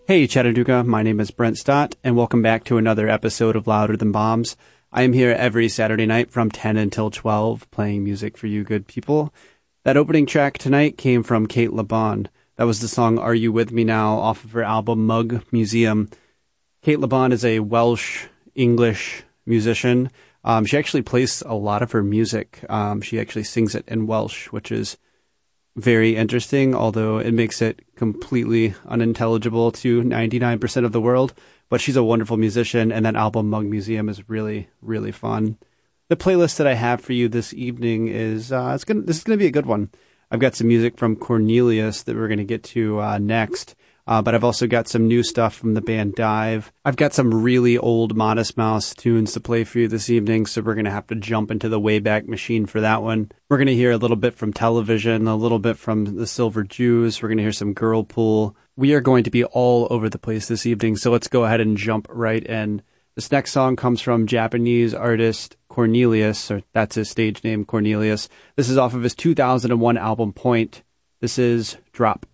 Hey Chattanooga, my name is Brent Stott, and welcome back to another episode of Louder Than Bombs. I am here every Saturday night from 10 until 12, playing music for you good people. That opening track tonight came from Cate Le Bon. That was the song Are You With Me Now off of her album Mug Museum. Cate Le Bon is a Welsh-English musician. She actually plays a lot of her music. She actually sings it in Welsh, which is very interesting, although it makes it completely unintelligible to 99% of the world. But she's a wonderful musician, and that album Mug Museum is really, really fun. The playlist that I have for you this evening is this is gonna be a good one. I've got some music from Cornelius that we're gonna get to next. But I've also got some new stuff from the band Dive. I've got some really old Modest Mouse tunes to play for you this evening, so we're going to have to jump into the Wayback Machine for that one. We're going to hear a little bit from Television, a little bit from the Silver Jews. We're going to hear some Girlpool. We are going to be all over the place this evening, so let's go ahead and jump right in. This next song comes from Japanese artist Cornelius, or that's his stage name, Cornelius. This is off of his 2001 album Point. This is Drop.